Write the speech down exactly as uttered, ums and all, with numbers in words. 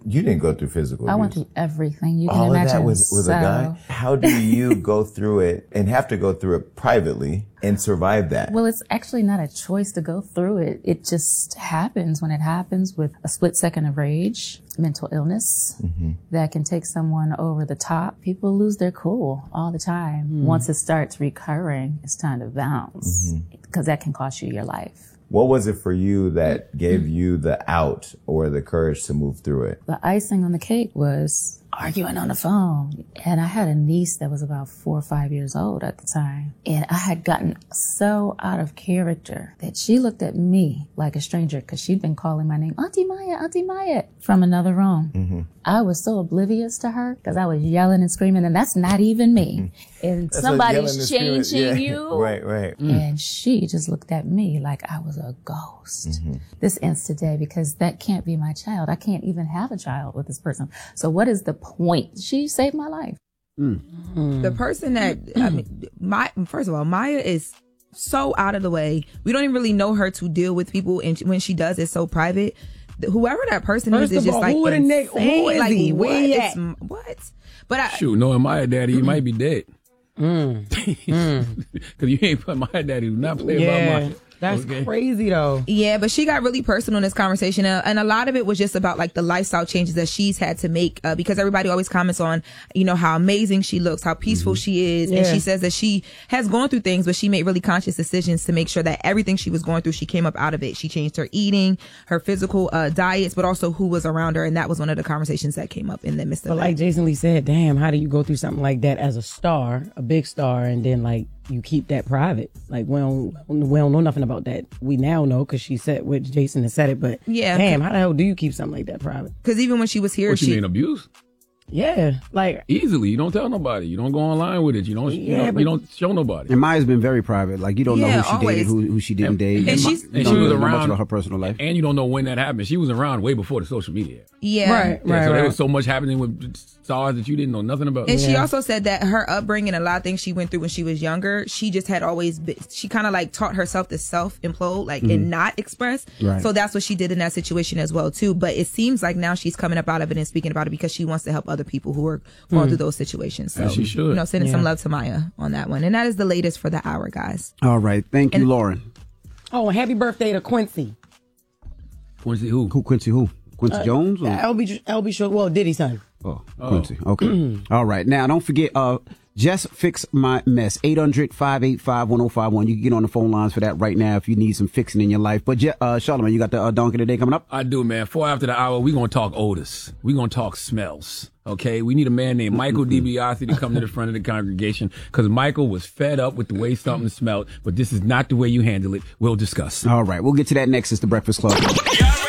You didn't go through physical abuse. I went through everything you can All imagine. All of that with, with so, a guy? How do you go through it and have to go through it privately and survive that? Well, it's actually not a choice to go through it. It just happens when it happens with a split second of rage, mental illness mm-hmm. that can take someone over the top. People lose their cool all the time. Mm. Once it starts recurring, it's time to bounce because mm-hmm. that can cost you your life. What was it for you that gave you the out or the courage to move through it? The icing on the cake was arguing on the phone. And I had a niece that was about four or five years old at the time. And I had gotten so out of character that she looked at me like a stranger because she'd been calling my name, Auntie Maya, Auntie Maya, from another room. Mm-hmm. I was so oblivious to her because I was yelling and screaming, and that's not even me. And that's somebody's changing yeah. you. Right, right. Mm. And she just looked at me like I was a ghost. Mm-hmm. This instant day, because that can't be my child. I can't even have a child with this person. So what is the point? She saved my life. Mm. Mm. The person that, I mean, my, first of all, Maya is so out of the way. We don't even really know her to deal with people. And when she does, it's so private. Whoever that person First is, is just all, like who insane. Nick, who is like, he? What? Where he It's, at? what? But I, Shoot, knowing my daddy, he might be dead. Mm. mm. Because you ain't put my daddy, do not play yeah. about my That's okay. crazy, though. Yeah, but she got really personal in this conversation. Uh, and a lot of it was just about like the lifestyle changes that she's had to make uh, because everybody always comments on, you know, how amazing she looks, how peaceful mm-hmm. she is. Yeah. And she says that she has gone through things, but she made really conscious decisions to make sure that everything she was going through, she came up out of it. She changed her eating, her physical uh, diets, but also who was around her. And that was one of the conversations that came up in the midst of But it. like Jason Lee said, damn, how do you go through something like that as a star, a big star, and then like you keep that private? Like, we don't, we don't know nothing about that. We now know because she said, with Jason has said it, but yeah, damn, how the hell do you keep something like that private? Because even when she was here, what she... you mean, abuse? Yeah, like easily. You don't tell nobody. You don't go online with it. You don't. You, yeah, don't, you don't show nobody. And Maya's been very private. Like you don't yeah, know who she always. dated, who, who she didn't and, date. And, and she's, you and don't she was know around much about her personal life. And you don't know when that happened. She was around way before the social media. Yeah, right, yeah, right. So right. there was so much happening with stars that you didn't know nothing about. And yeah. she also said that her upbringing, a lot of things she went through when she was younger, she just had always been, she kind of like taught herself to self implode, like mm-hmm. and not express. Right. So that's what she did in that situation as well too. But it seems like now she's coming up out of it and speaking about it because she wants to help other people who are going mm-hmm. through those situations. So As she should. You know, sending yeah. some love to Maya on that one. And that is the latest for the hour, guys. All right, thank you, and, Lauren. Oh, happy birthday to Quincy. Quincy who? Who Quincy who? Quincy Uh, Jones? Or? L B L B Short. Well, Diddy's son. Oh, Quincy. Oh. Okay. All right. Now, don't forget, uh, Just Fix My Mess. eight hundred, five eight five, one oh five one. You can get on the phone lines for that right now if you need some fixing in your life. But, uh, Charlamagne, you got the uh, donkey today coming up? I do, man. Four after the hour, we're going to talk odors. We're going to talk smells. Okay? We need a man named Michael DiBiase to come to the front of the congregation because Michael was fed up with the way something smelled. But this is not the way you handle it. We'll discuss. All right. We'll get to that next. It's the Breakfast Club.